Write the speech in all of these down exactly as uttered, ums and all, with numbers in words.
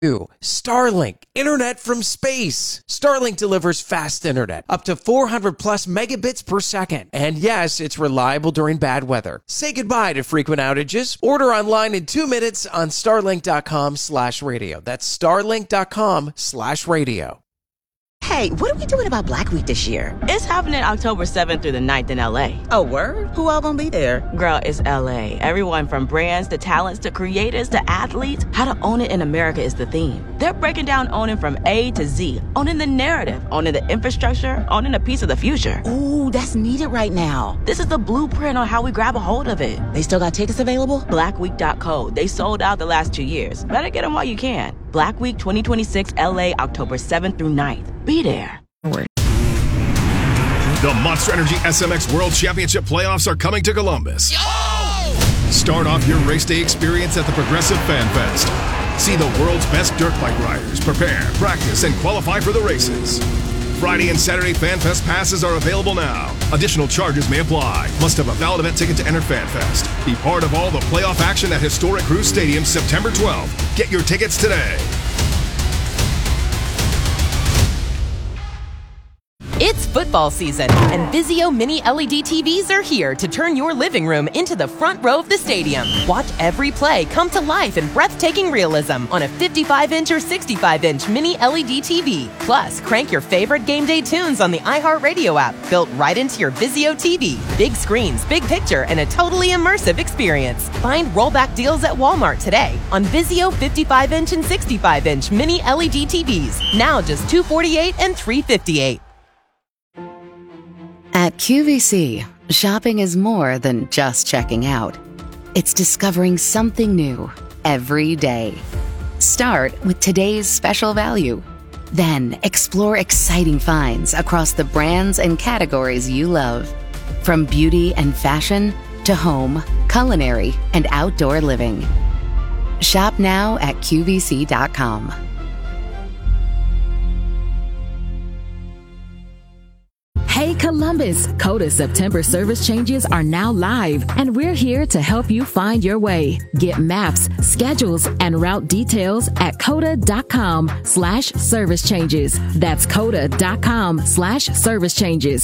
Starlink, internet from space. Starlink delivers fast internet, up to four hundred plus megabits per second. And yes, it's reliable during bad weather. Say goodbye to frequent outages. Order online in two minutes on starlink.com slash radio. That's starlink.com slash radio. Hey, what are we doing about Black Week this year? It's happening October seventh through the ninth in L A. Oh, word? Who all gonna be there? Girl, it's L A. Everyone from brands to talents to creators to athletes. How to own it in America is the theme. They're breaking down owning from A to Z. Owning the narrative, owning the infrastructure, owning a piece of the future. Ooh, that's needed right now. This is the blueprint on how we grab a hold of it. They still got tickets available? black week dot co. They sold out the last two years. Better get them while you can. Black Week twenty twenty-six L A, October seventh through ninth. Be there. The Monster Energy S M X World Championship playoffs are coming to Columbus. Yo! Start off your race day experience at the Progressive Fan Fest. See the world's best dirt bike riders prepare, practice, and qualify for the races. Friday and Saturday Fan Fest passes are available now. Additional charges may apply. Must have a valid event ticket to enter Fan Fest. Be part of all the playoff action at historic Cruz Stadium September twelfth. Get your tickets today. It's football season, and Vizio Mini L E D T Vs are here to turn your living room into the front row of the stadium. Watch every play come to life in breathtaking realism on a fifty-five inch or sixty-five inch Mini L E D T V. Plus, crank your favorite game day tunes on the iHeartRadio app, built right into your Vizio T V. Big screens, big picture, and a totally immersive experience. Find rollback deals at Walmart today on Vizio fifty-five inch and sixty-five inch Mini L E D T Vs. Now just two hundred forty-eight dollars and three hundred fifty-eight dollars. At Q V C, shopping is more than just checking out. It's discovering something new every day. Start with today's special value. Then explore exciting finds across the brands and categories you love. From beauty and fashion to home, culinary, and outdoor living. Shop now at Q V C dot com. Hey Columbus, Coda September service changes are now live, and we're here to help you find your way. Get maps, schedules, and route details at coda.com slash service changes. That's coda.com slash service changes.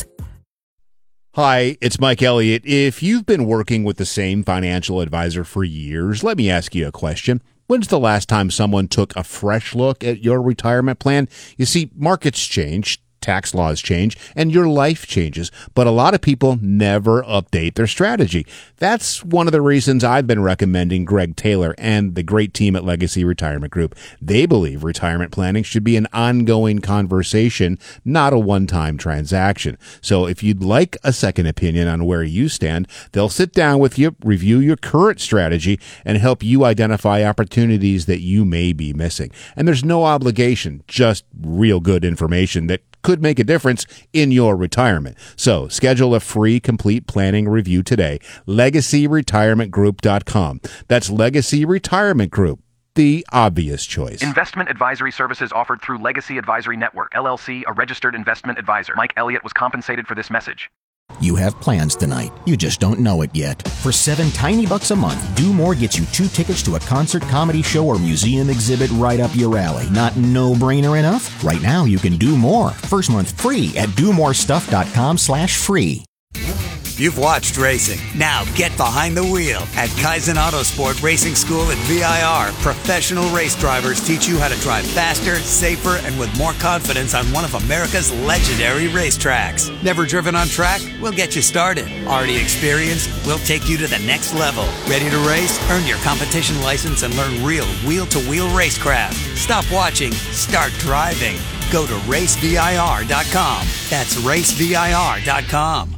Hi, it's Mike Elliott. If you've been working with the same financial advisor for years, let me ask you a question. When's the last time someone took a fresh look at your retirement plan? You see, markets change, tax laws change, and your life changes, but a lot of people never update their strategy. That's one of the reasons I've been recommending Greg Taylor and the great team at Legacy Retirement Group. They believe retirement planning should be an ongoing conversation, not a one-time transaction. So if you'd like a second opinion on where you stand, they'll sit down with you, review your current strategy, and help you identify opportunities that you may be missing. And there's no obligation, just real good information that could make a difference in your retirement. So schedule a free complete planning review today. legacy retirement group dot com. That's Legacy Retirement Group, the obvious choice. Investment advisory services offered through Legacy Advisory Network, L L C, a registered investment advisor. Mike Elliott was compensated for this message. You have plans tonight. You just don't know it yet. For seven tiny bucks a month, Do More gets you two tickets to a concert, comedy show, or museum exhibit right up your alley. Not no-brainer enough? Right now, you can do more. First month free at do more stuff dot com slash free. You've watched racing. Now get behind the wheel. At Kaizen Autosport Racing School at V I R, professional race drivers teach you how to drive faster, safer, and with more confidence on one of America's legendary racetracks. Never driven on track? We'll get you started. Already experienced? We'll take you to the next level. Ready to race? Earn your competition license and learn real wheel-to-wheel racecraft. Stop watching. Start driving. Go to race V I R dot com. That's race V I R dot com.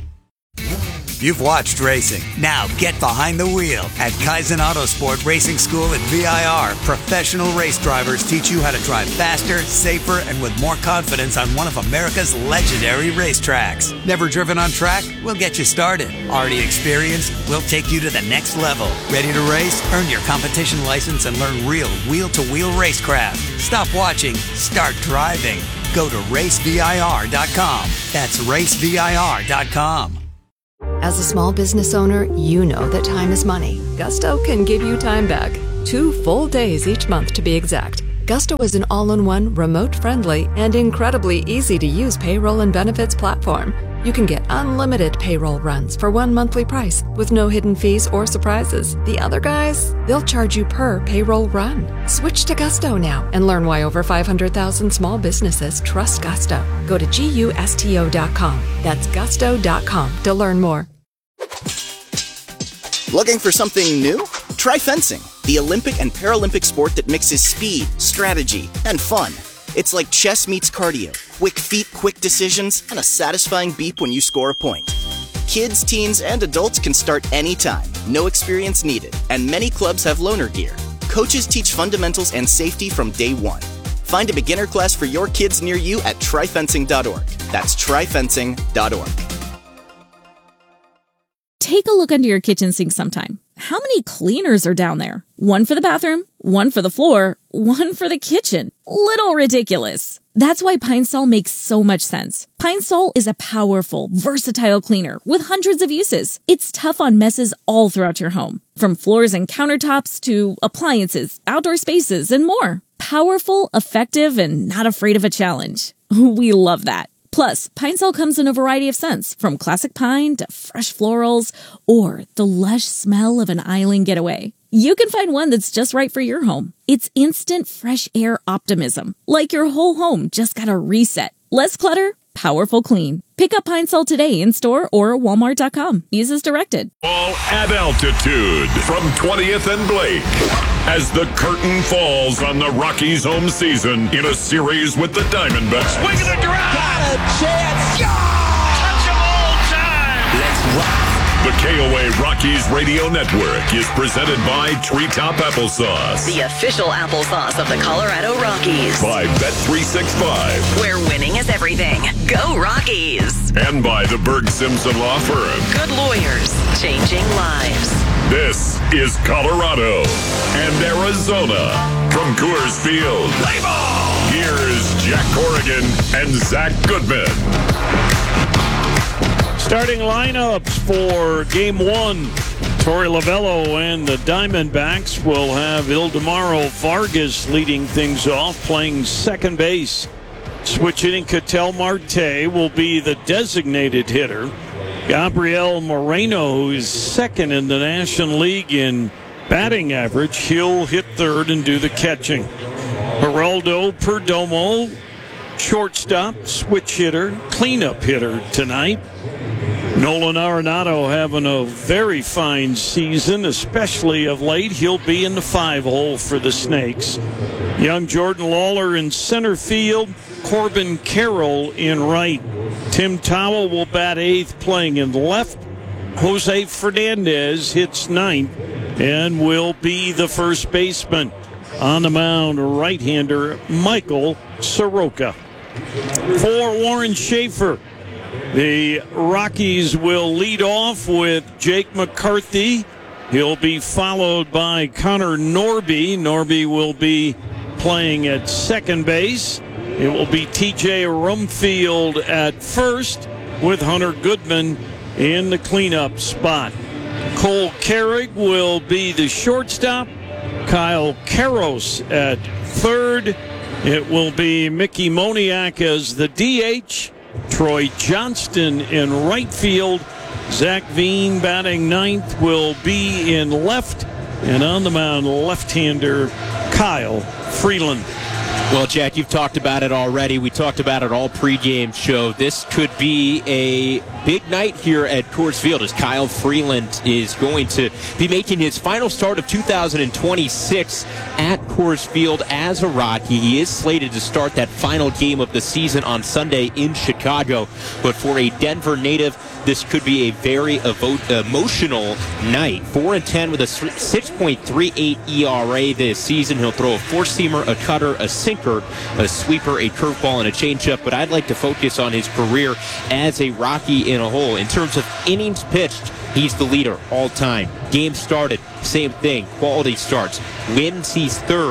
You've watched racing. Now get behind the wheel. At Kaizen Autosport Racing School at V I R, professional race drivers teach you how to drive faster, safer, and with more confidence on one of America's legendary racetracks. Never driven on track? We'll get you started. Already experienced? We'll take you to the next level. Ready to race? Earn your competition license and learn real wheel-to-wheel racecraft. Stop watching. Start driving. Go to race V I R dot com. That's race V I R dot com. As a small business owner, you know that time is money. Gusto can give you time back. Two full days each month to be exact. Gusto is an all-in-one, remote-friendly, and incredibly easy-to-use payroll and benefits platform. You can get unlimited payroll runs for one monthly price with no hidden fees or surprises. The other guys, they'll charge you per payroll run. Switch to Gusto now and learn why over five hundred thousand small businesses trust Gusto. Go to gusto dot com. That's gusto dot com to learn more. Looking for something new? Try fencing, the Olympic and Paralympic sport that mixes speed, strategy, and fun. It's like chess meets cardio, quick feet, quick decisions, and a satisfying beep when you score a point. Kids, teens, and adults can start anytime, no experience needed, and many clubs have loaner gear. Coaches teach fundamentals and safety from day one. Find a beginner class for your kids near you at try fencing dot org. That's try fencing dot org. Take a look under your kitchen sink sometime. How many cleaners are down there? One for the bathroom, one for the floor, one for the kitchen. Little ridiculous. That's why Pine Sol makes so much sense. Pine Sol is a powerful, versatile cleaner with hundreds of uses. It's tough on messes all throughout your home, from floors and countertops to appliances, outdoor spaces, and more. Powerful, effective, and not afraid of a challenge. We love that. Plus, Pine Sol comes in a variety of scents, from classic pine to fresh florals, or the lush smell of an island getaway. You can find one that's just right for your home. It's instant fresh air optimism, like your whole home just got a reset. Less clutter, powerful clean. Pick up Pine Sol today in store or walmart dot com. Use as directed. All at altitude from twentieth and Blake as the curtain falls on the Rockies' home season in a series with the Diamondbacks. Swing of the drive. Got a chance. Yeah! Touch 'em all time. Let's rock. The K O A Rockies Radio Network is presented by Treetop Applesauce, the official applesauce of the Colorado Rockies. By Bet three sixty-five, where winning is everything. Go Rockies! And by the Berg Simpson Law Firm. Good lawyers, changing lives. This is Colorado and Arizona from Coors Field. Play ball! Here's Jack Corrigan and Zach Goodman. Starting lineups for game one. Torey Lovullo and the Diamondbacks will have Ildemaro Vargas leading things off, playing second base. Switching, Ketel Marte will be the designated hitter. Gabriel Moreno, who is second in the National League in batting average, he'll hit third and do the catching. Geraldo Perdomo, shortstop, switch hitter, cleanup hitter tonight. Nolan Arenado having a very fine season, especially of late. He'll be in the five hole for the Snakes. Young Jordan Lawler in center field. Corbin Carroll in right. Tim Towle will bat eighth, playing in left. Jose Fernandez hits ninth and will be the first baseman. On the mound, right-hander Michael Soroka. For Warren Schaefer, the Rockies will lead off with Jake McCarthy. He'll be followed by Connor Norby. Norby will be playing at second base. It will be T J Rumfield at first, with Hunter Goodman in the cleanup spot. Cole Carrig will be the shortstop. Kyle Karros at third. It will be Mickey Moniak as the D H. Troy Johnston in right field. Zach Veen batting ninth will be in left. And on the mound, left-hander Kyle Freeland. Well, Jack, you've talked about it already. We talked about it all pregame show. This could be a big night here at Coors Field as Kyle Freeland is going to be making his final start of two thousand twenty-six at Coors Field as a Rocky. He is slated to start that final game of the season on Sunday in Chicago. But for a Denver native, this could be a very evo- emotional night. four and ten with a six point three eight E R A this season. He'll throw a four-seamer, a cutter, a sinker, a sweeper, a curveball, and a changeup. But I'd like to focus on his career as a Rocky in a whole. In terms of innings pitched, he's the leader all time. Games started, same thing. Quality starts. Wins, he's third.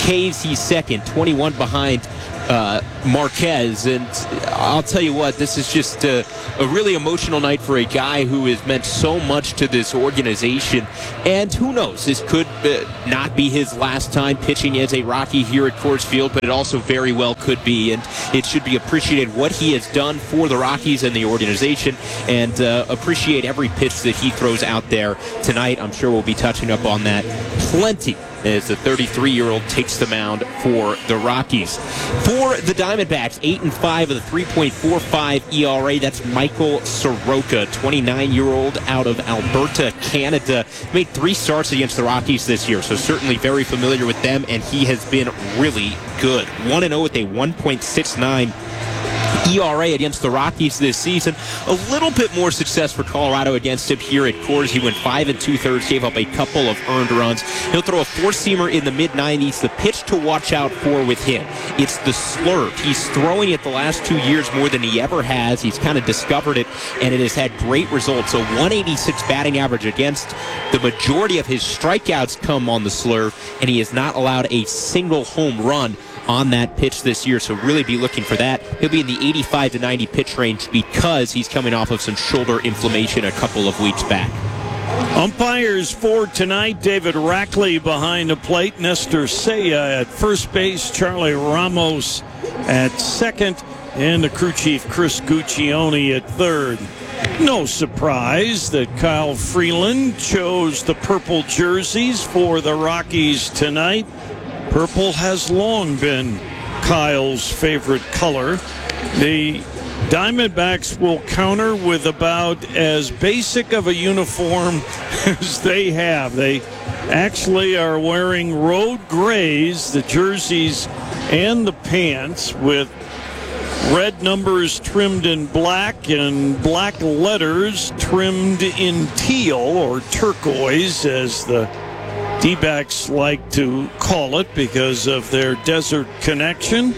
Caves, he's second, twenty-one behind uh, Marquez. And I'll tell you what, this is just a, a really emotional night for a guy who has meant so much to this organization. And who knows, this could uh, not be his last time pitching as a Rocky here at Coors Field, but it also very well could be. And it should be appreciated what he has done for the Rockies and the organization, and uh, appreciate every pitch that he throws out there tonight. I'm sure we'll be touching up on that plenty as the thirty-three-year-old takes the mound for the Rockies. For the Diamondbacks, eight and five with a three point four five E R A. That's Michael Soroka, twenty-nine-year-old out of Alberta, Canada. Made three starts against the Rockies this year, so certainly very familiar with them, and he has been really good. one and oh with a one point six nine E R A against the Rockies this season. A little bit more success for Colorado against him here at Coors. He went five and two-thirds, gave up a couple of earned runs. He'll throw a four-seamer in the mid nineties. The pitch to watch out for with him, it's the slurve. He's throwing it the last two years more than he ever has. He's kind of discovered it, and it has had great results. A one eighty-six batting average against. The majority of his strikeouts come on the slurve, and he has not allowed a single home run on that pitch this year, so really be looking for that. He'll be in the eighty-five to ninety pitch range because he's coming off of some shoulder inflammation a couple of weeks back. Umpires for tonight: David Rackley behind the plate, Nestor Seiya at first base, Charlie Ramos at second, and the crew chief Chris Guccione at third. No surprise that Kyle Freeland chose the purple jerseys for the Rockies tonight. Purple has long been Kyle's favorite color. The Diamondbacks will counter with about as basic of a uniform as they have. They actually are wearing road grays, the jerseys and the pants, with red numbers trimmed in black and black letters trimmed in teal or turquoise, as the D-backs like to call it because of their desert connection.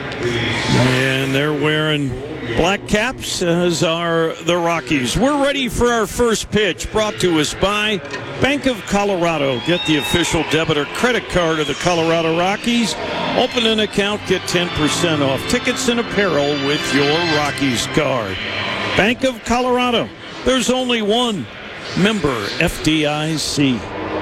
And they're wearing black caps, as are the Rockies. We're ready for our first pitch, brought to us by Bank of Colorado. Get the official debit or credit card of the Colorado Rockies. Open an account, get ten percent off tickets and apparel with your Rockies card. Bank of Colorado. There's only one. Member F D I C.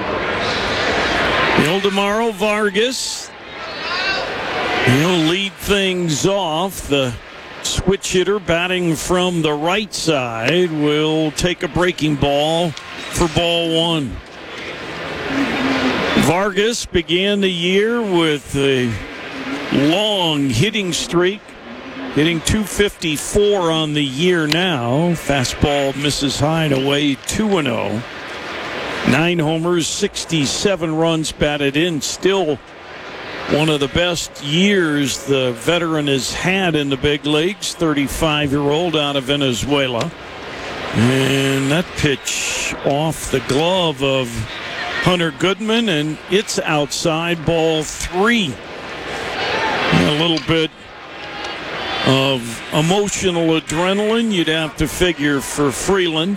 Ildemaro Vargas, he'll lead things off. The switch hitter batting from the right side will take a breaking ball for ball one. Vargas began the year with a long hitting streak, hitting two fifty-four on the year now. Fastball misses high and away, two and oh. Nine homers, sixty-seven runs batted in. Still one of the best years the veteran has had in the big leagues. thirty-five-year-old out of Venezuela. And that pitch off the glove of Hunter Goodman, and it's outside, ball three. A little bit of emotional adrenaline, you'd have to figure, for Freeland.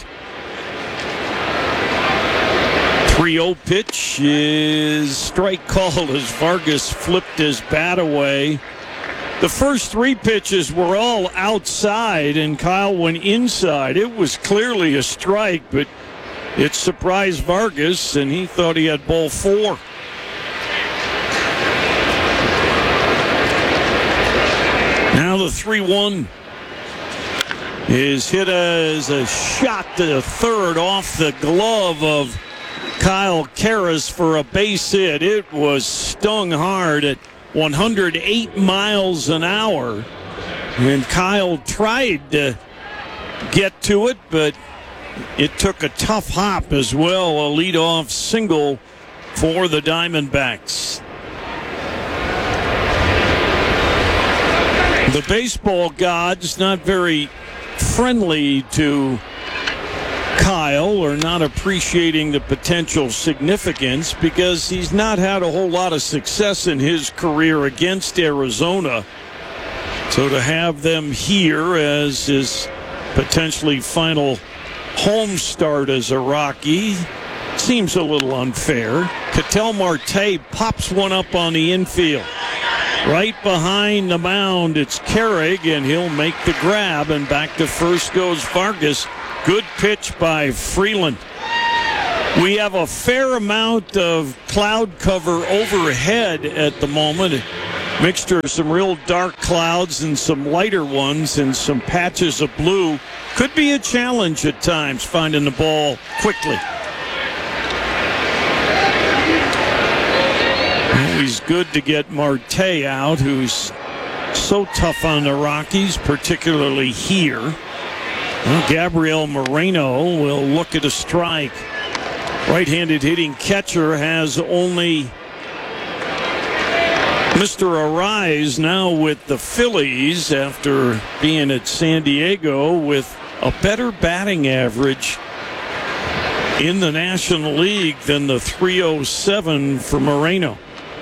three oh pitch is strike called as Vargas flipped his bat away. The first three pitches were all outside, and Kyle went inside. It was clearly a strike, but it surprised Vargas, and he thought he had ball four. Now the three one is hit as a shot to third off the glove of Kyle Karras for a base hit. It was stung hard at one hundred eight miles an hour. And Kyle tried to get to it, but it took a tough hop as well. A leadoff single for the Diamondbacks. The baseball gods not very friendly to Kyle, or not appreciating the potential significance, because he's not had a whole lot of success in his career against Arizona. So to have them here as his potentially final home start as a Rocky seems a little unfair. Ketel Marte pops one up on the infield. Right behind the mound, it's Carrig, and he'll make the grab, and back to first goes Vargas. Good pitch by Freeland. We have a fair amount of cloud cover overhead at the moment. Mixture of some real dark clouds and some lighter ones and some patches of blue. Could be a challenge at times finding the ball quickly. Always good to get Marte out, who's so tough on the Rockies, particularly here. Well, Gabriel Moreno will look at a strike. Right-handed hitting catcher has only Mister Arise now with the Phillies after being at San Diego with a better batting average in the National League than the three oh seven for Moreno.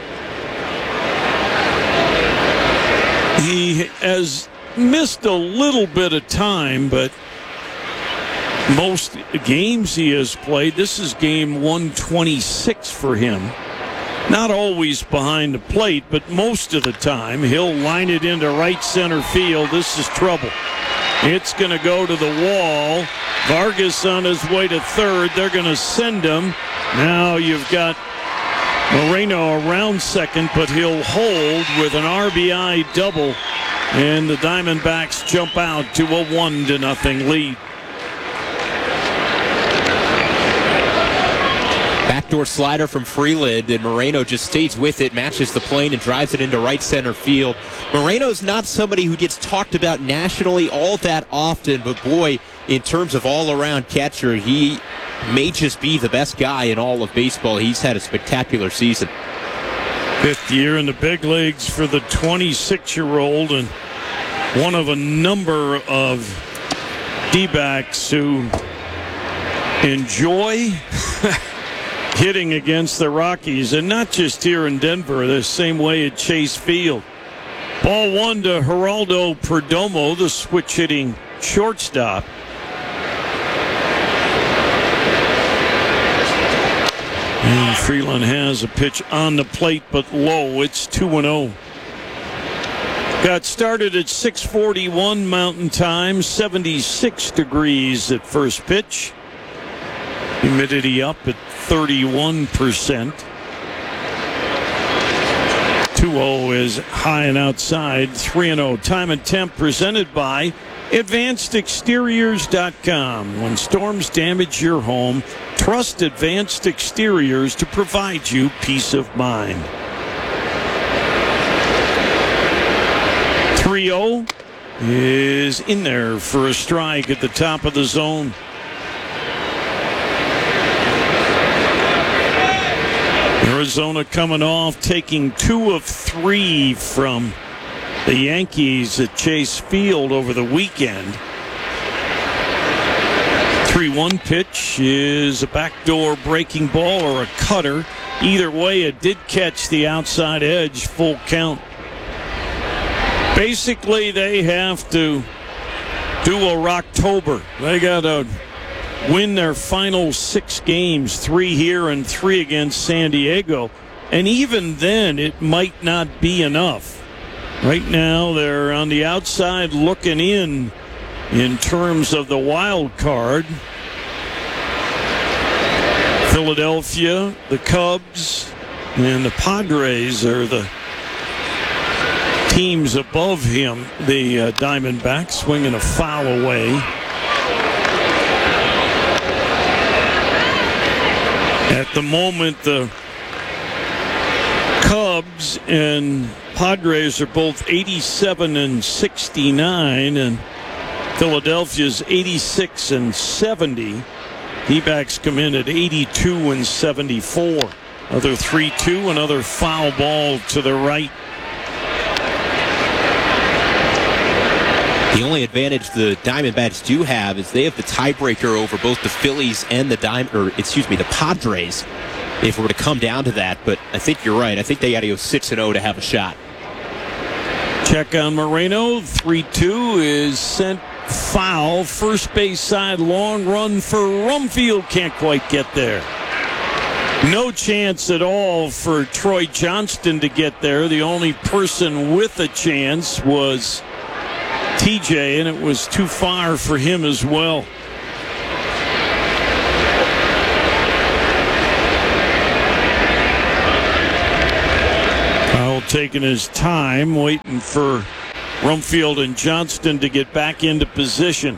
He has missed a little bit of time, but most games he has played, this is game one twenty-six for him. Not always behind the plate, but most of the time he'll line it into right center field. This is trouble. It's going to go to the wall. Vargas on his way to third. They're going to send him. Now you've got Moreno around second, but he'll hold with an R B I double. And the Diamondbacks jump out to a one to nothing lead. Backdoor slider from Freeland, and Moreno just stays with it, matches the plane, and drives it into right center field. Moreno's not somebody who gets talked about nationally all that often, but boy, in terms of all-around catcher, he may just be the best guy in all of baseball. He's had a spectacular season. Fifth year in the big leagues for the twenty-six-year-old, and one of a number of D-backs who enjoy hitting against the Rockies, and not just here in Denver, the same way at Chase Field. Ball one to Geraldo Perdomo, the switch-hitting shortstop. And Freeland has a pitch on the plate, but low. It's two and oh. Got started at six forty-one Mountain Time, seventy-six degrees at first pitch. Humidity up at thirty-one percent. two oh is high and outside. three and oh. Time and temp presented by advanced exteriors dot com. When storms damage your home, trust Advanced Exteriors to provide you peace of mind. three oh is in there for a strike at the top of the zone. Arizona coming off, taking two of three from the Yankees at Chase Field over the weekend. three one pitch is a backdoor breaking ball or a cutter. Either way, it did catch the outside edge, full count. Basically, they have to do a Rocktober. They got to win their final six games, three here and three against San Diego. And even then, it might not be enough. Right now, they're on the outside looking in in terms of the wild card. Philadelphia, the Cubs, and the Padres are the teams above him. The uh, Diamondbacks swinging a foul away. At the moment, the Cubs and Padres are both eighty-seven and sixty-nine, and Philadelphia's eighty-six and seventy. D-backs come in at eighty-two and seventy-four. Another three two, another foul ball to the right. The only advantage the Diamondbacks do have is they have the tiebreaker over both the Phillies and the Dim- or excuse me, the Padres, if it were to come down to that. But I think you're right. I think they got to go six and oh to have a shot. Check on Moreno. three two is sent foul. First base side, long run for Rumfield. Can't quite get there. No chance at all for Troy Johnston to get there. The only person with a chance was T J, and it was too far for him as well. Kyle taking his time, waiting for Rumfield and Johnston to get back into position.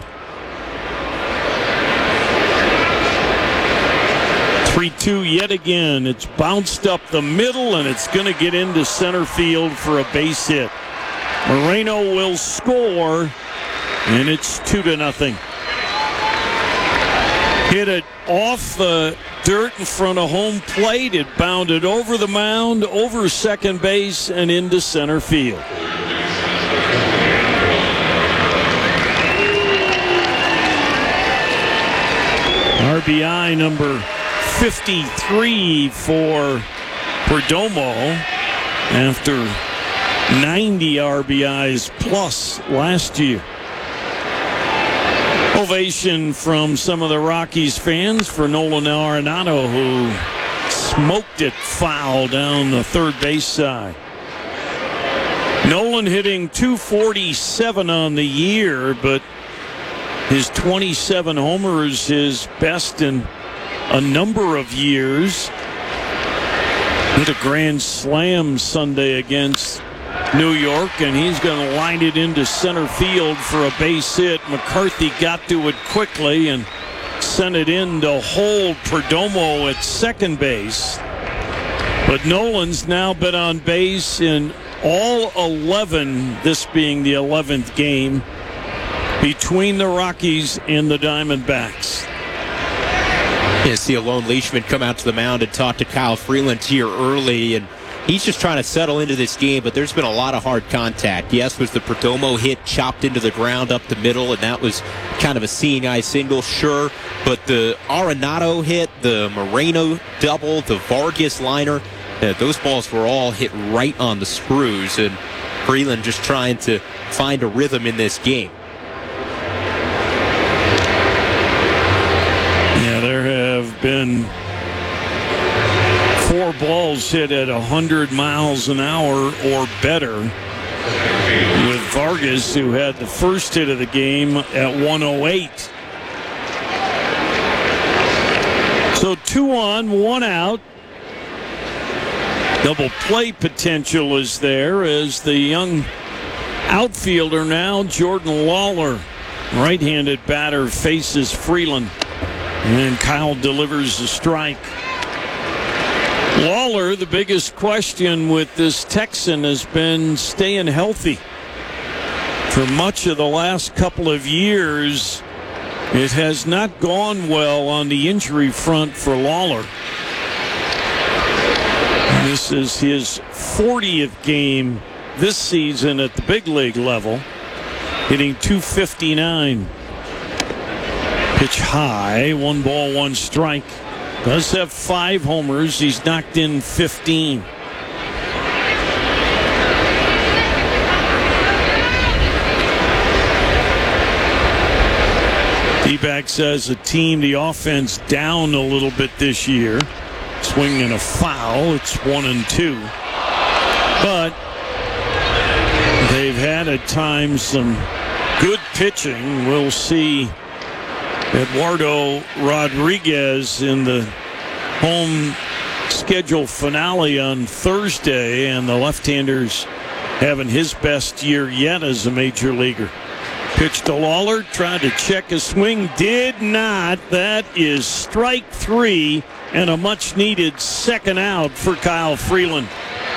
three two yet again. It's bounced up the middle, and it's going to get into center field for a base hit. Moreno will score, and it's two to nothing. Hit it off the dirt in front of home plate. It bounded over the mound, over second base, and into center field. R B I number fifty-three for Perdomo after ninety R B Is plus last year. Ovation from some of the Rockies fans for Nolan Arenado, who smoked it foul down the third base side. Nolan hitting two forty-seven on the year, but his twenty-seven homers is best in a number of years. Hit a grand slam Sunday against New York, and he's going to line it into center field for a base hit. McCarthy got to it quickly and sent it in to hold Perdomo at second base. But Nolan's now been on base in all eleven, this being the eleventh game, between the Rockies and the Diamondbacks. You see a lone Leishman come out to the mound and talk to Kyle Freeland here early, and he's just trying to settle into this game, but there's been a lot of hard contact. Yes, was the Perdomo hit chopped into the ground up the middle, and that was kind of a seeing eye single, sure, but the Arenado hit, the Moreno double, the Vargas liner, uh, those balls were all hit right on the screws, and Freeland just trying to find a rhythm in this game. Yeah, there have been four balls hit at one hundred miles an hour or better, with Vargas, who had the first hit of the game, at one oh eight. So two on, one out. Double play potential is there as the young outfielder now, Jordan Lawler, right-handed batter, faces Freeland. And Kyle delivers the strike. Lawler, the biggest question with this Texan has been staying healthy. For much of the last couple of years, it has not gone well on the injury front for Lawler. This is his fortieth game this season at the big league level, hitting two fifty-nine. Pitch high, one ball, one strike. Does have five homers. He's knocked in fifteen. D-backs as a team, the offense down a little bit this year. Swinging a foul. It's one and two. But they've had at times some good pitching. We'll see Eduardo Rodriguez in the home schedule finale on Thursday, and the left-hander's having his best year yet as a major leaguer. Pitch to Lawler, tried to check a swing, did not. That is strike three and a much-needed second out for Kyle Freeland.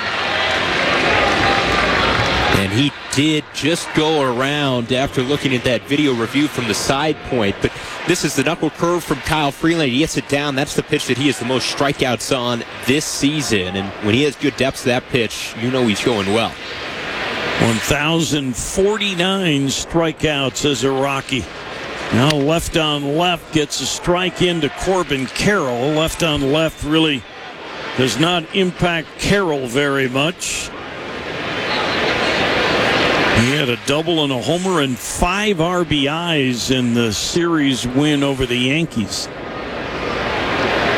And he did just go around after looking at that video review from the side point. But this is the knuckle curve from Kyle Freeland. He gets it down. That's the pitch that he has the most strikeouts on this season. And when he has good depth to that pitch, you know he's going well. one thousand forty-nine strikeouts as a Rocky. Now left on left gets a strike into Corbin Carroll. Left on left really does not impact Carroll very much. He had a double and a homer and five R B Is in the series win over the Yankees.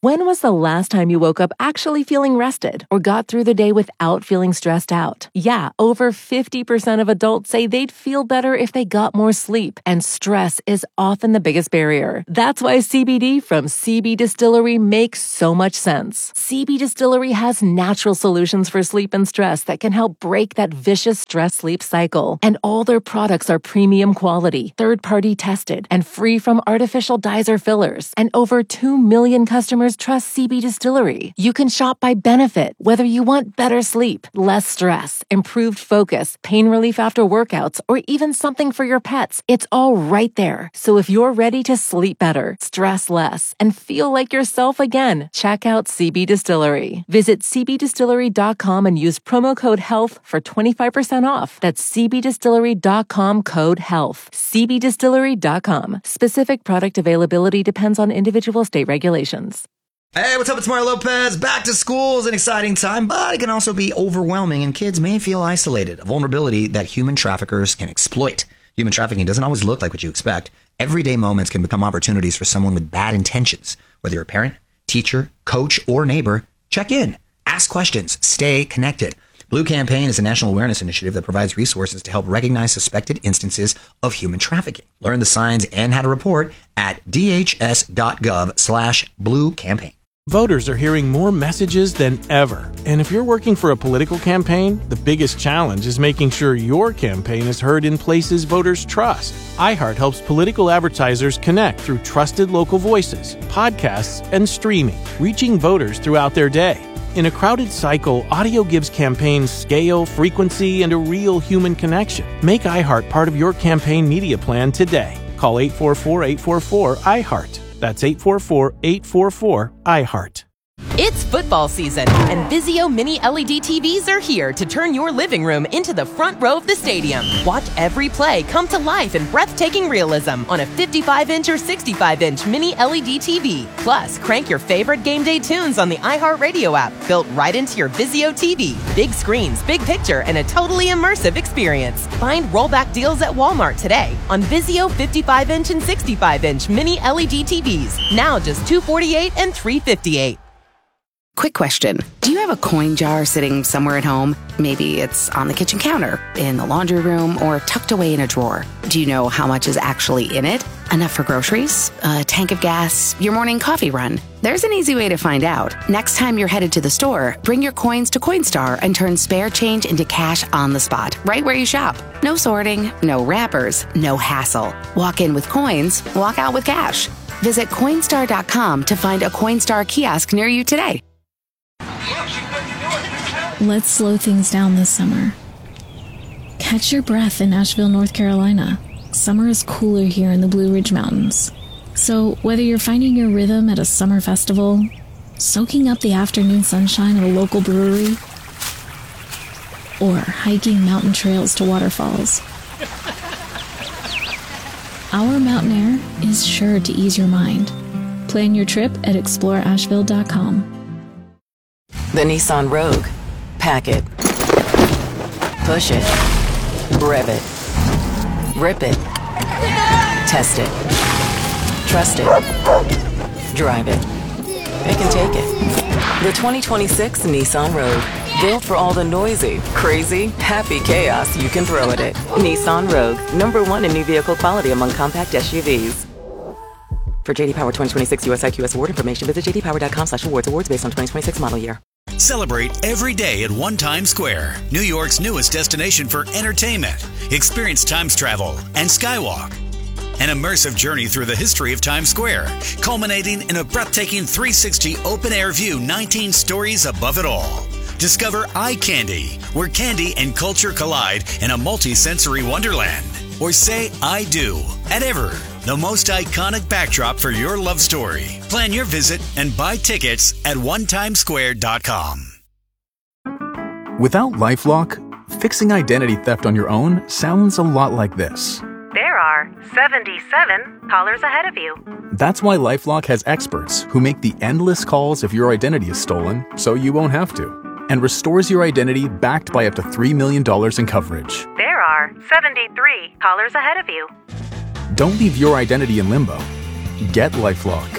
When was the last time you woke up actually feeling rested or got through the day without feeling stressed out? Yeah, over fifty percent of adults say they'd feel better if they got more sleep, and stress is often the biggest barrier. That's why C B D from C B Distillery makes so much sense. C B Distillery has natural solutions for sleep and stress that can help break that vicious stress-sleep cycle. And all their products are premium quality, third-party tested, and free from artificial dyes or fillers. And over two million customers trust C B Distillery. You can shop by benefit, whether you want better sleep, less stress, improved focus, pain relief after workouts, or even something for your pets. It's all right there. So if you're ready to sleep better, stress less, and feel like yourself again, check out C B Distillery. Visit c b distillery dot com and use promo code HEALTH for twenty-five percent off. That's c b distillery dot com code HEALTH. c b distillery dot com. Specific product availability depends on individual state regulations. Hey, what's up? It's Mario Lopez. Back to school is an exciting time, but it can also be overwhelming, and kids may feel isolated, a vulnerability that human traffickers can exploit. Human trafficking doesn't always look like what you expect. Everyday moments can become opportunities for someone with bad intentions. Whether you're a parent, teacher, coach, or neighbor, check in, ask questions, stay connected. Blue Campaign is a national awareness initiative that provides resources to help recognize suspected instances of human trafficking. Learn the signs and how to report at d h s dot gov slash blue campaign. Voters are hearing more messages than ever. And if you're working for a political campaign, the biggest challenge is making sure your campaign is heard in places voters trust. iHeart helps political advertisers connect through trusted local voices, podcasts, and streaming, reaching voters throughout their day. In a crowded cycle, audio gives campaigns scale, frequency, and a real human connection. Make iHeart part of your campaign media plan today. Call eight four four, eight four four, I heart. That's eight four four, eight four four, I heart. It's football season, and Vizio Mini L E D T Vs are here to turn your living room into the front row of the stadium. Watch every play come to life in breathtaking realism on a fifty-five inch or sixty-five inch Mini L E D T V. Plus, crank your favorite game day tunes on the iHeartRadio app, built right into your Vizio T V. Big screens, big picture, and a totally immersive experience. Find rollback deals at Walmart today on Vizio fifty-five inch and sixty-five inch Mini L E D T Vs. Now just two hundred forty-eight dollars and three hundred fifty-eight dollars. Quick question. Do you have a coin jar sitting somewhere at home? Maybe it's on the kitchen counter, in the laundry room, or tucked away in a drawer. Do you know how much is actually in it? Enough for groceries? A tank of gas? Your morning coffee run? There's an easy way to find out. Next time you're headed to the store, bring your coins to Coinstar and turn spare change into cash on the spot, right where you shop. No sorting, no wrappers, no hassle. Walk in with coins, walk out with cash. Visit Coinstar dot com to find a Coinstar kiosk near you today. Let's slow things down this summer. Catch your breath in Asheville, North Carolina. Summer is cooler here in the Blue Ridge Mountains. So whether you're finding your rhythm at a summer festival, soaking up the afternoon sunshine at a local brewery, or hiking mountain trails to waterfalls, our mountain air is sure to ease your mind. Plan your trip at explore asheville dot com. The Nissan Rogue. Pack it. Push it. Rev it. Rip it. Test it. Trust it. Drive it. It can take it. The twenty twenty-six Nissan Rogue. Built for all the noisy, crazy, happy chaos you can throw at it. Nissan Rogue. Number one in new vehicle quality among compact S U Vs. For J D Power twenty twenty-six U S I Q S award information, visit j d power dot com slash awards. Awards based on twenty twenty-six model year. Celebrate every day at One Times Square, New York's newest destination for entertainment. Experience Times travel and Skywalk. An immersive journey through the history of Times Square, culminating in a breathtaking three sixty open-air view, nineteen stories above it all. Discover Eye Candy, where candy and culture collide in a multi-sensory wonderland. Or say I do at Ever, the most iconic backdrop for your love story. Plan your visit and buy tickets at one times square dot com. Without LifeLock, fixing identity theft on your own sounds a lot like this. There are seventy-seven callers ahead of you. That's why LifeLock has experts who make the endless calls if your identity is stolen so you won't have to, and restores your identity backed by up to three million dollars in coverage. There are seventy-three callers ahead of you. Don't leave your identity in limbo. Get LifeLock.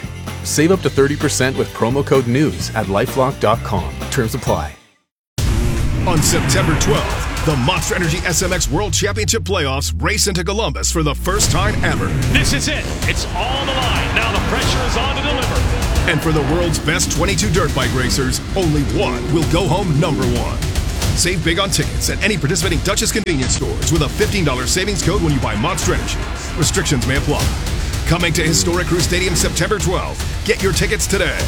Save up to thirty percent with promo code NEWS at lifelock dot com. Terms apply. On September twelfth, the Monster Energy S M X World Championship Playoffs race into Columbus for the first time ever. This is it. It's all the line. Now the pressure is on to deliver. And for the world's best twenty-two dirt bike racers, only one will go home number one. Save big on tickets at any participating Duchess convenience stores with a fifteen dollars savings code when you buy Monster Energy. Restrictions may apply. Coming to Historic Crew Stadium September twelfth. Get your tickets today.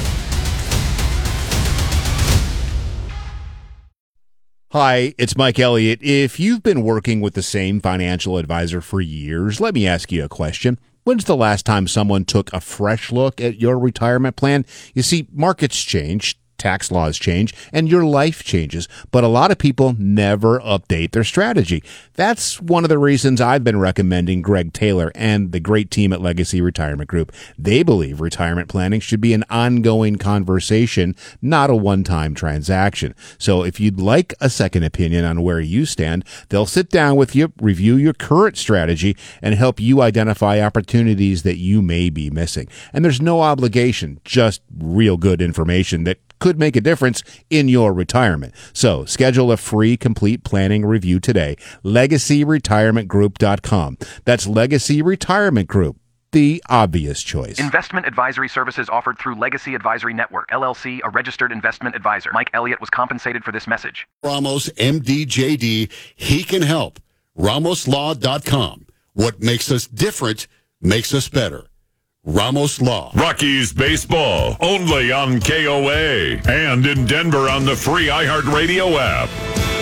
Hi, it's Mike Elliott. If you've been working with the same financial advisor for years, let me ask you a question. When's the last time someone took a fresh look at your retirement plan? You see, markets change, tax laws change, and your life changes, but a lot of people never update their strategy. That's one of the reasons I've been recommending Greg Taylor and the great team at Legacy Retirement Group. They believe retirement planning should be an ongoing conversation, not a one-time transaction. So if you'd like a second opinion on where you stand, they'll sit down with you, review your current strategy, and help you identify opportunities that you may be missing. And there's no obligation, just real good information that could make a difference in your retirement. So schedule a free complete planning review today. legacy retirement group dot com. That's Legacy Retirement Group, the obvious choice. Investment advisory services offered through Legacy Advisory Network, L L C, a registered investment advisor. Mike Elliott was compensated for this message. Ramos, M D, J D, he can help. ramos law dot com. What makes us different makes us better. Ramos Law. Rockies baseball, only on K O A and in Denver on the free iHeartRadio app.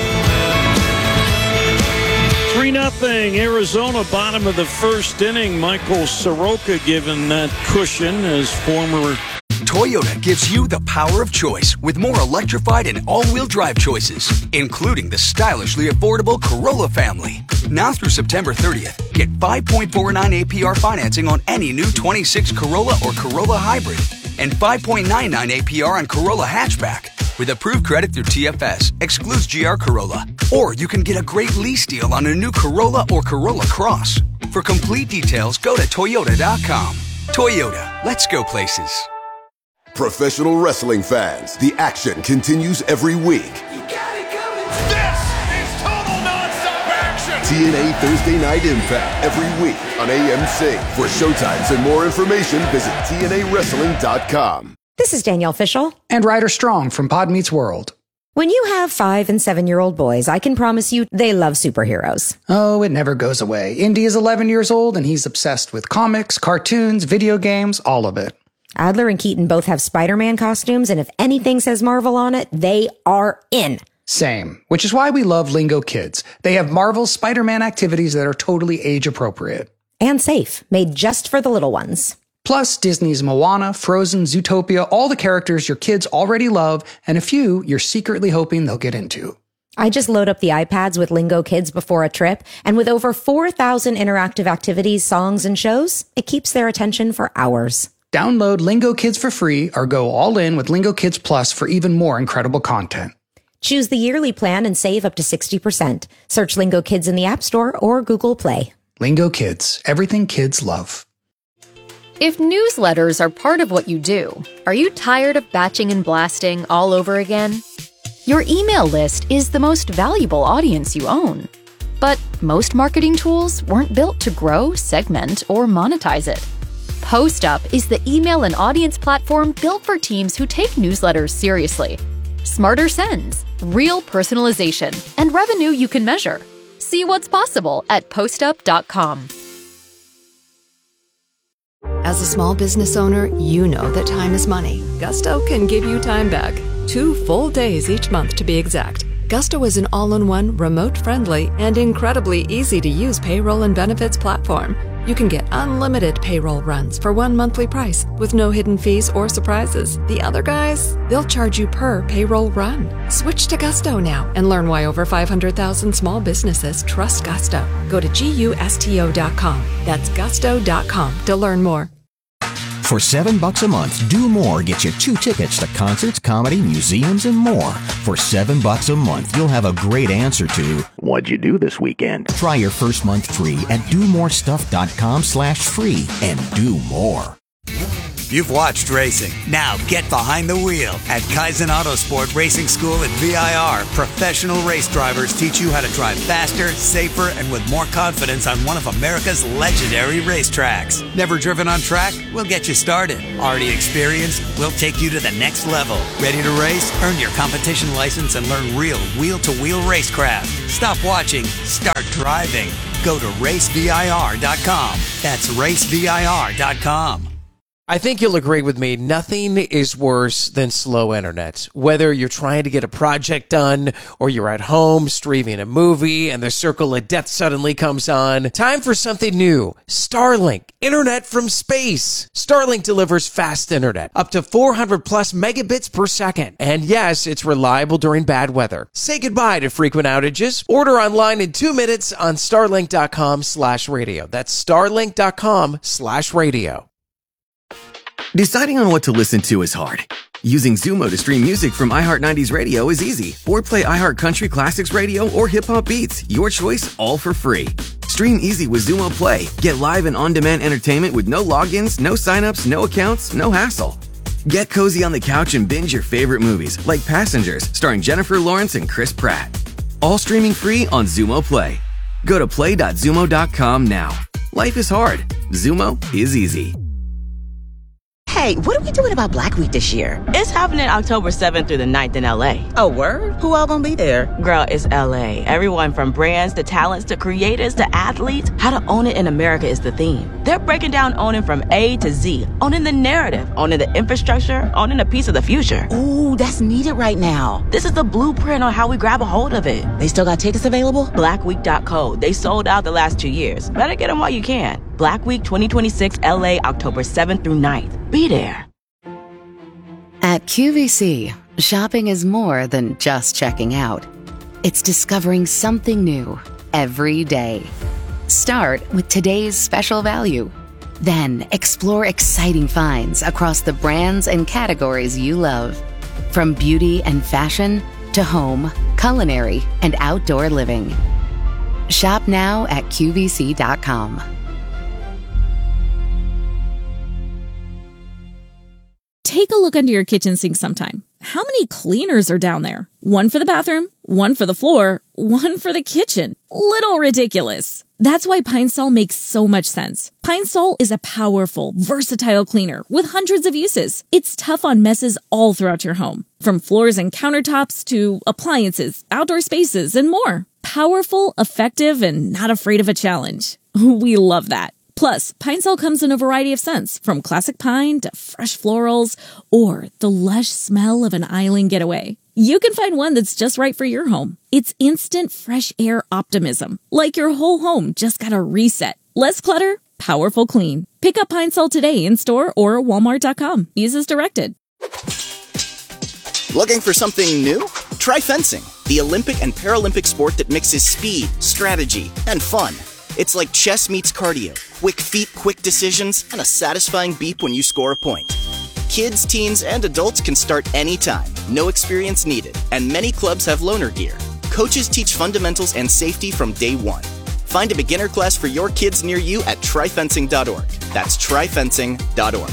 three nothing Arizona, bottom of the first inning. Michael Soroka given that cushion as former... Toyota gives you the power of choice with more electrified and all-wheel drive choices, including the stylishly affordable Corolla family. Now through September thirtieth, get five point four nine A P R financing on any new twenty-six Corolla or Corolla Hybrid and five point nine nine A P R on Corolla Hatchback. With approved credit through T F S, excludes G R Corolla. Or you can get a great lease deal on a new Corolla or Corolla Cross. For complete details, go to toyota dot com. Toyota, let's go places. Professional wrestling fans, the action continues every week. You got it coming. This is total nonstop action. T N A Thursday Night Impact every week on A M C. For showtimes and more information, visit T N A wrestling dot com. This is Danielle Fishel. And Ryder Strong from Pod Meets World. When you have five and seven-year-old boys, I can promise you they love superheroes. Oh, it never goes away. Indy is eleven years old, and he's obsessed with comics, cartoons, video games, all of it. Adler and Keaton both have Spider-Man costumes, and if anything says Marvel on it, they are in. Same, which is why we love Lingo Kids. They have Marvel's Spider-Man activities that are totally age-appropriate. And safe, made just for the little ones. Plus, Disney's Moana, Frozen, Zootopia, all the characters your kids already love, and a few you're secretly hoping they'll get into. I just load up the iPads with Lingo Kids before a trip, and with over four thousand interactive activities, songs, and shows, it keeps their attention for hours. Download Lingo Kids for free or go all in with Lingo Kids Plus for even more incredible content. Choose the yearly plan and save up to sixty percent. Search Lingo Kids in the App Store or Google Play. Lingo Kids, everything kids love. If newsletters are part of what you do, are you tired of batching and blasting all over again? Your email list is the most valuable audience you own. But most marketing tools weren't built to grow, segment, or monetize it. PostUp is the email and audience platform built for teams who take newsletters seriously. Smarter sends, real personalization, and revenue you can measure. See what's possible at postup dot com. As a small business owner, you know that time is money. Gusto can give you time back. Two full days each month to be exact. Gusto is an all-in-one, remote-friendly, and incredibly easy-to-use payroll and benefits platform. You can get unlimited payroll runs for one monthly price with no hidden fees or surprises. The other guys, they'll charge you per payroll run. Switch to Gusto now and learn why over five hundred thousand small businesses trust Gusto. Go to gusto dot com. That's gusto dot com to learn more. For seven bucks a month, Do More gets you two tickets to concerts, comedy, museums, and more. For seven bucks a month, you'll have a great answer to what'd you do this weekend? Try your first month free at do more stuff dot com slash free and do more. You've watched racing. Now get behind the wheel. At Kaizen Autosport Racing School at V I R, professional race drivers teach you how to drive faster, safer, and with more confidence on one of America's legendary racetracks. Never driven on track? We'll get you started. Already experienced? We'll take you to the next level. Ready to race? Earn your competition license and learn real wheel-to-wheel racecraft. Stop watching. Start driving. Go to race V I R dot com. That's race V I R dot com. I think you'll agree with me, nothing is worse than slow internet. Whether you're trying to get a project done or you're at home streaming a movie and the circle of death suddenly comes on, time for something new. Starlink, internet from space. Starlink delivers fast internet, up to four hundred plus megabits per second. And yes, it's reliable during bad weather. Say goodbye to frequent outages. Order online in two minutes on starlink dot com slash radio. That's starlink dot com slash radio. Deciding on what to listen to is hard. Using Zumo to stream music from iHeart nineties Radio is easy. Or play iHeart Country Classics Radio or Hip Hop Beats. Your choice, all for free. Stream easy with Zumo Play. Get live and on-demand entertainment with no logins, no signups, no accounts, no hassle. Get cozy on the couch and binge your favorite movies, like Passengers, starring Jennifer Lawrence and Chris Pratt. All streaming free on Zumo Play. Go to play dot zumo dot com now. Life is hard. Zumo is easy. Hey, what are we doing about Black Week this year? It's happening October seventh through the ninth in L A. Oh, word? Who all gonna be there? Girl, it's L A. Everyone from brands to talents to creators to athletes, how to own it in America is the theme. They're breaking down owning from A to Z, owning the narrative, owning the infrastructure, owning a piece of the future. Ooh, that's needed right now. This is the blueprint on how we grab a hold of it. They still got tickets available? black week dot co. They sold out the last two years. Better get them while you can. Black Week twenty twenty-six L A, October seventh through ninth. Be there. At Q V C, shopping is more than just checking out. It's discovering something new every day. Start with today's special value. Then explore exciting finds across the brands and categories you love. From beauty and fashion to home, culinary, and outdoor living. Shop now at Q V C dot com. Take a look under your kitchen sink sometime. How many cleaners are down there? One for the bathroom, one for the floor, one for the kitchen. Little ridiculous. That's why Pine Sol makes so much sense. Pine Sol is a powerful, versatile cleaner with hundreds of uses. It's tough on messes all throughout your home, from floors and countertops to appliances, outdoor spaces, and more. Powerful, effective, and not afraid of a challenge. We love that. Plus, Pine Sol comes in a variety of scents, from classic pine to fresh florals, or the lush smell of an island getaway. You can find one that's just right for your home. It's instant fresh air optimism, like your whole home just got a reset. Less clutter, powerful clean. Pick up Pine Sol today in store or walmart dot com. Use as directed. Looking for something new? Try fencing, the Olympic and Paralympic sport that mixes speed, strategy, and fun. It's like chess meets cardio. Quick feet, quick decisions, and a satisfying beep when you score a point. Kids, teens, and adults can start anytime. No experience needed. And many clubs have loaner gear. Coaches teach fundamentals and safety from day one. Find a beginner class for your kids near you at try fencing dot org. That's try fencing dot org.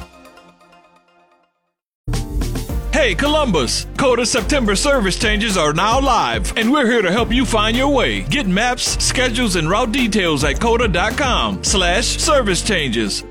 Hey Columbus, Coda September service changes are now live, and we're here to help you find your way. Get maps, schedules, and route details at coda dot com slash service changes.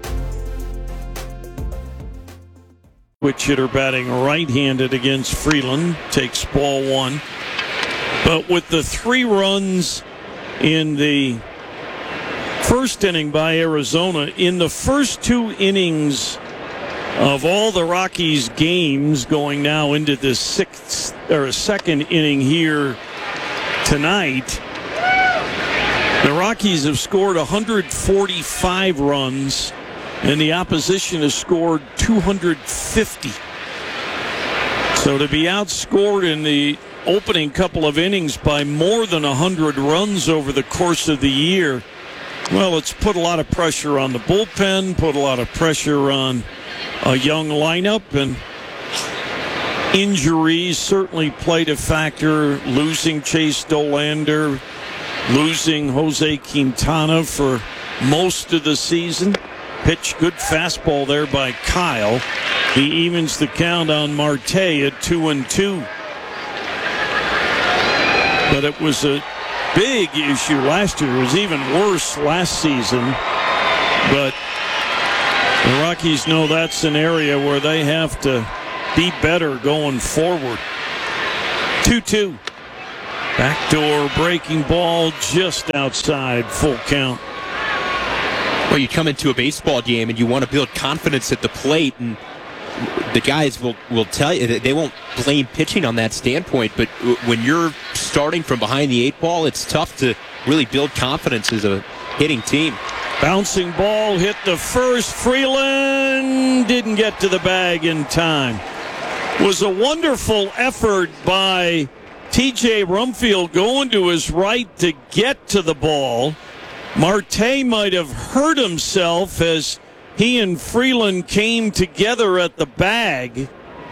Switch hitter batting right-handed against Freeland, takes ball one. But with the three runs in the first inning by Arizona, in the first two innings of all the Rockies games going now into the sixth or second inning here tonight, the Rockies have scored one hundred forty-five runs and the opposition has scored two hundred fifty. So to be outscored in the opening couple of innings by more than one hundred runs over the course of the year, well, it's put a lot of pressure on the bullpen, put a lot of pressure on a young lineup, and injuries certainly played a factor. Losing Chase Dollander, losing Jose Quintana for most of the season. Pitch, good fastball there by Kyle. He evens the count on Marte at two and two. But it was a big issue last year. It was even worse last season. But the Rockies know that's an area where they have to be better going forward. two two. Backdoor breaking ball just outside full count. Well, you come into a baseball game and you want to build confidence at the plate, and the guys will, will tell you that they won't blame pitching on that standpoint, but when you're starting from behind the eight ball, it's tough to really build confidence as a hitting team. Bouncing ball hit the first. Freeland didn't get to the bag in time. Was a wonderful effort by T J Rumfield going to his right to get to the ball. Marte might have hurt himself as he and Freeland came together at the bag.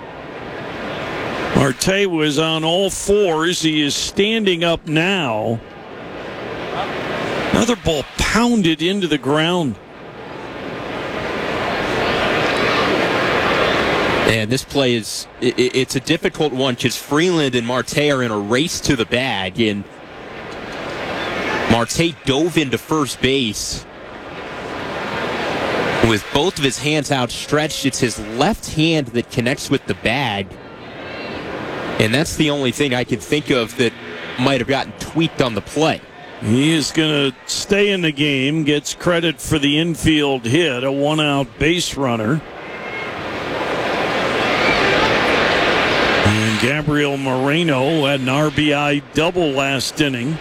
Marte was on all fours. He is standing up now. Another ball pounded into the ground. And this play is, it, it's a difficult one because Freeland and Marte are in a race to the bag, and Marte dove into first base with both of his hands outstretched. It's his left hand that connects with the bag, and that's the only thing I can think of that might have gotten tweaked on the play. He is going to stay in the game, gets credit for the infield hit, a one-out base runner. And Gabriel Moreno had an R B I double last inning.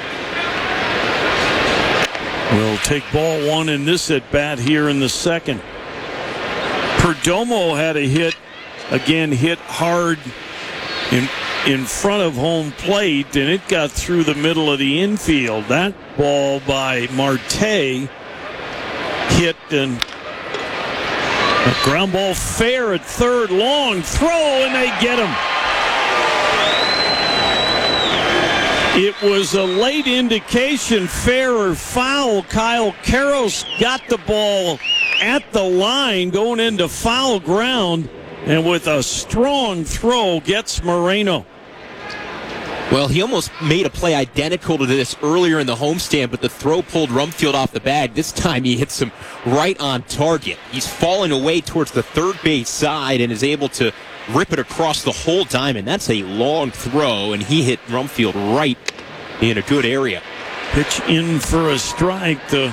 Will take ball one in this at-bat here in the second. Perdomo had a hit, again hit hard in in front of home plate, and it got through the middle of the infield. That ball by Marte hit, and a ground ball fair at third, long throw, and they get him. It was a late indication, fair or foul. Kyle Karros got the ball at the line going into foul ground, and with a strong throw gets Moreno. Well, he almost made a play identical to this earlier in the homestand, but the throw pulled Rumfield off the bag. This time he hits him right on target. He's falling away towards the third base side and is able to rip it across the whole diamond. That's a long throw, and he hit Rumfield right in a good area. Pitch in for a strike. The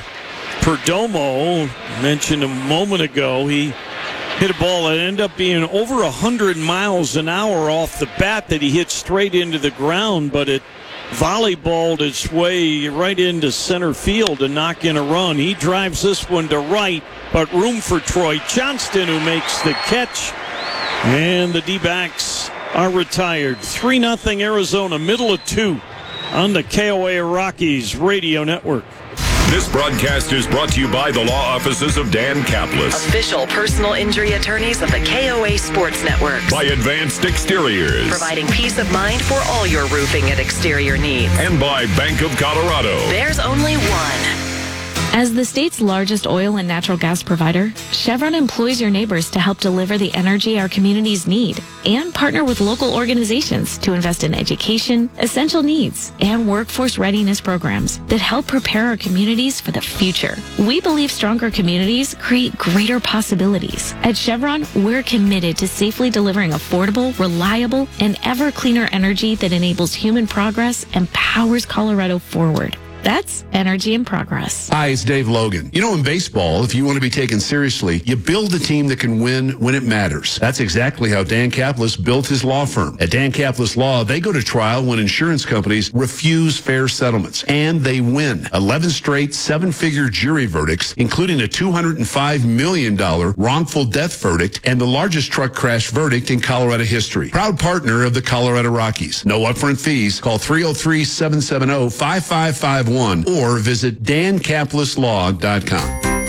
Perdomo, mentioned a moment ago, he hit a ball that ended up being over one hundred miles an hour off the bat that he hit straight into the ground, but it volleyballed its way right into center field to knock in a run. He drives this one to right, but room for Troy Johnston, who makes the catch. And the D-backs are retired. three nothing Arizona, middle of two on the K O A Rockies Radio Network. This broadcast is brought to you by the law offices of Dan Kaplis, official personal injury attorneys of the K O A Sports Network. By Advanced Exteriors, providing peace of mind for all your roofing and exterior needs. And by Bank of Colorado. There's only one. As the state's largest oil and natural gas provider, Chevron employs your neighbors to help deliver the energy our communities need and partner with local organizations to invest in education, essential needs, and workforce readiness programs that help prepare our communities for the future. We believe stronger communities create greater possibilities. At Chevron, we're committed to safely delivering affordable, reliable, and ever cleaner energy that enables human progress and powers Colorado forward. That's Energy in Progress. Hi, it's Dave Logan. You know, in baseball, if you want to be taken seriously, you build a team that can win when it matters. That's exactly how Dan Kaplis built his law firm. At Dan Kaplis Law, they go to trial when insurance companies refuse fair settlements, and they win. eleven straight seven-figure jury verdicts, including a two hundred five million dollars wrongful death verdict and the largest truck crash verdict in Colorado history. Proud partner of the Colorado Rockies. No upfront fees. Call three oh three, seven seven oh, five five five one or visit dan kaplis law dot com. Hi,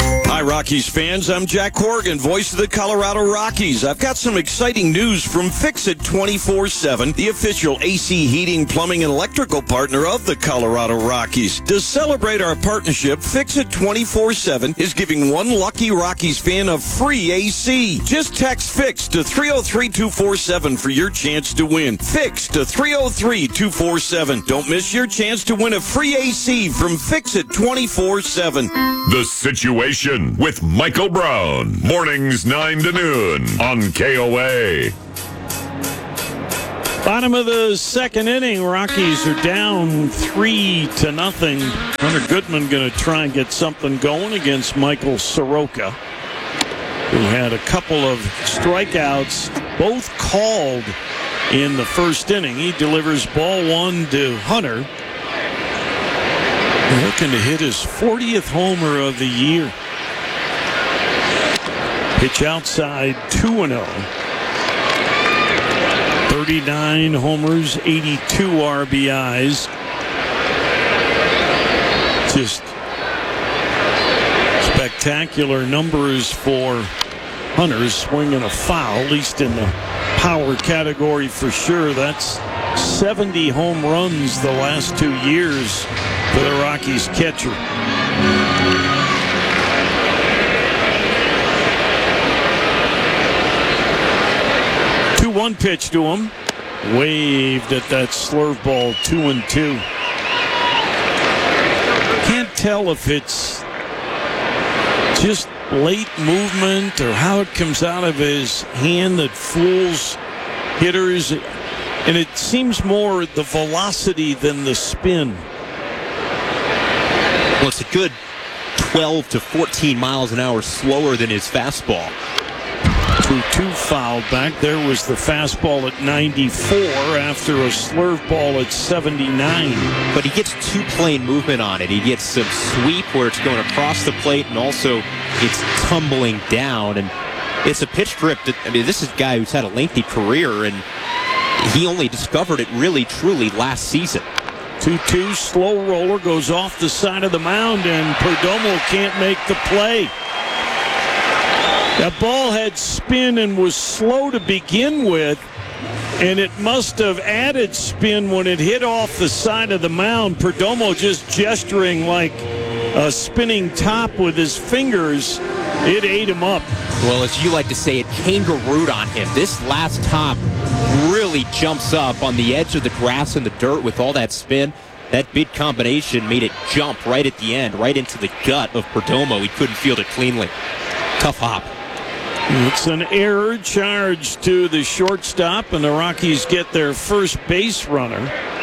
Rockies fans. I'm Jack Horgan, voice of the Colorado Rockies. I've got some exciting news from Fix It twenty-four seven, the official A C heating, plumbing, and electrical partner of the Colorado Rockies. To celebrate our partnership, Fix It twenty-four seven is giving one lucky Rockies fan a free A C. Just text FIX to three oh three two four seven for your chance to win. FIX to three oh three two four seven. Don't miss your chance to win a free A C from Fix It twenty-four seven. The Situation with Michael Brown. Mornings nine to noon on K O A. Bottom of the second inning, Rockies are down three to nothing. Hunter Goodman going to try and get something going against Michael Soroka, who had a couple of strikeouts, both called in the first inning. He delivers ball one to Hunter, looking to hit his fortieth homer of the year. Pitch outside, two and oh. thirty-nine homers, eighty-two R B Is. Just spectacular numbers for Hunter, swinging a foul, at least in the power category for sure. That's seventy home runs the last two years for the Rockies catcher. two one pitch to him. Waved at that slurve ball, two and two. Can't tell if it's just late movement or how it comes out of his hand that fools hitters. And it seems more the velocity than the spin. Well, it's a good twelve to fourteen miles an hour slower than his fastball. two two fouled back. There was the fastball at ninety-four after a slurve ball at seventy-nine. But he gets two plane movement on it. He gets some sweep where it's going across the plate, and also it's tumbling down. And it's a pitch grip that, I mean, this is a guy who's had a lengthy career, and he only discovered it really, truly last season. two two, slow roller goes off the side of the mound, and Perdomo can't make the play. That ball had spin and was slow to begin with, and it must have added spin when it hit off the side of the mound. Perdomo just gesturing like a spinning top with his fingers. It ate him up. Well, as you like to say, it kangarooed on him. This last top really jumps up on the edge of the grass and the dirt with all that spin. That big combination made it jump right at the end, right into the gut of Perdomo. He couldn't field it cleanly. Tough hop. It's an error charge to the shortstop, and the Rockies get their first base runner.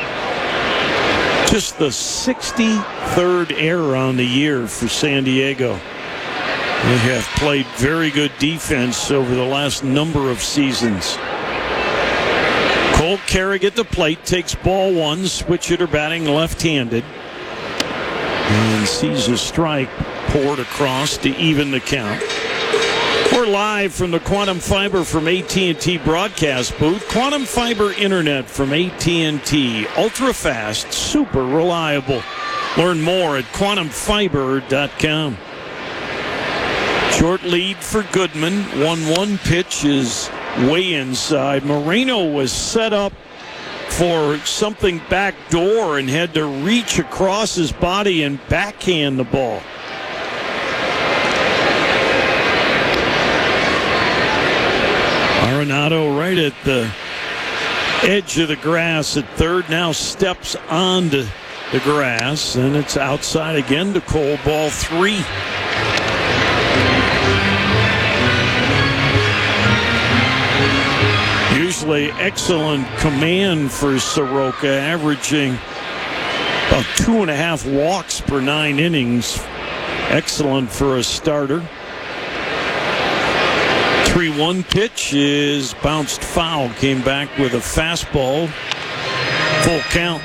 Just the sixty-third error on the year for San Diego. They have played very good defense over the last number of seasons. Cole Carrick at the plate, takes ball one, switch hitter batting left-handed, and sees a strike poured across to even the count. We're live from the Quantum Fiber from A T and T broadcast booth. Quantum Fiber Internet from A T and T. Ultra fast, super reliable. Learn more at quantum fiber dot com. Short lead for Goodman. one one pitch is way inside. Moreno was set up for something backdoor and had to reach across his body and backhand the ball. Arenado right at the edge of the grass at third, now steps onto the grass, and it's outside again to Cole, ball three. Usually excellent command for Soroka, averaging about two and a half walks per nine innings. Excellent for a starter. three one pitch is bounced foul. Came back with a fastball. Full count.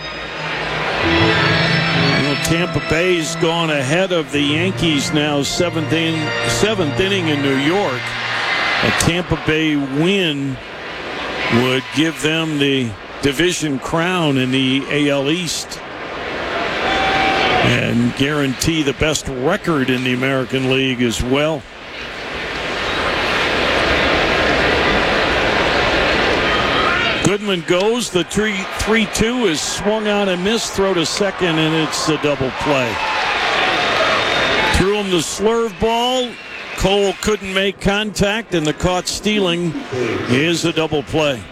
You know, Tampa Bay's gone ahead of the Yankees now, seventh, in, seventh inning in New York. A Tampa Bay win would give them the division crown in the A L East. and guarantee the best record in the American League as well. Goodman goes. The three two is swung on and missed. Throw to second, and it's a double play. Threw him the slurve ball. Cole couldn't make contact, and the caught stealing is a double play.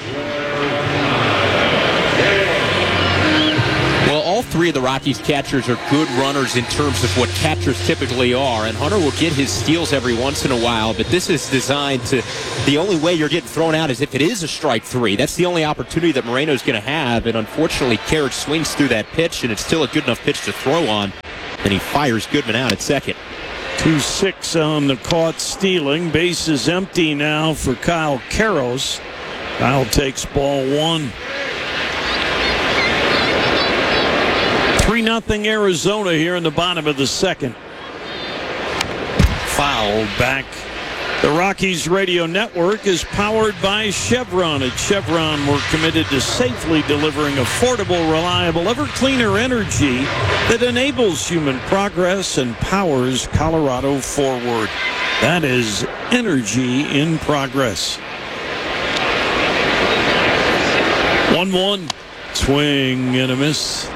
Well, all three of the Rockies catchers are good runners in terms of what catchers typically are, and Hunter will get his steals every once in a while, but this is designed to, the only way you're getting thrown out is if it is a strike three. That's the only opportunity that Moreno's going to have, and unfortunately, Carrick swings through that pitch, and it's still a good enough pitch to throw on, and he fires Goodman out at second. two six on the caught stealing. Base is empty now for Kyle Karros. Kyle takes ball one. three nothing Arizona here in the bottom of the second. Foul back. The Rockies Radio Network is powered by Chevron. At Chevron, we're committed to safely delivering affordable, reliable, ever cleaner energy that enables human progress and powers Colorado forward. That is energy in progress. one one. Swing and a miss.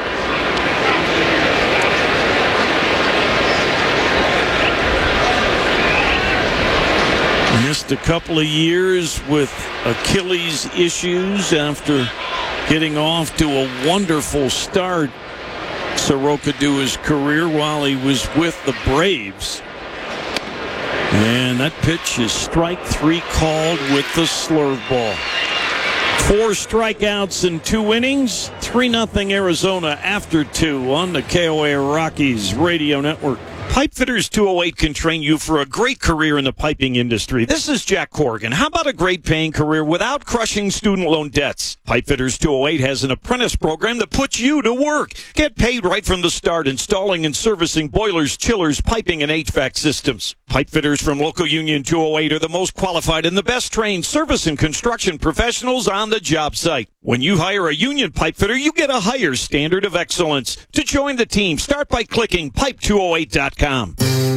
Missed a couple of years with Achilles issues after getting off to a wonderful start, Soroka, to his career while he was with the Braves. And that pitch is strike three called with the slurve ball. Four strikeouts in two innings. three nothing Arizona after two on the K O A Rockies Radio Network. Pipefitters two oh eight can train you for a great career in the piping industry. This is Jack Corrigan. How about a great paying career without crushing student loan debts? Pipefitters two oh eight has an apprentice program that puts you to work. Get paid right from the start installing and servicing boilers, chillers, piping, and H V A C systems. Pipefitters from Local Union two oh eight are the most qualified and the best trained service and construction professionals on the job site. When you hire a union pipefitter, you get a higher standard of excellence. To join the team, start by clicking pipe two oh eight dot com.